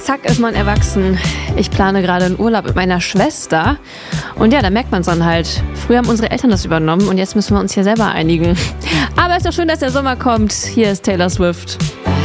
Zack, ist man erwachsen. Ich plane gerade einen Urlaub mit meiner Schwester. Und ja, da merkt man es dann halt. Früher haben unsere Eltern das übernommen und jetzt müssen wir uns hier selber einigen. Aber es ist doch schön, dass der Sommer kommt. Hier ist Taylor Swift.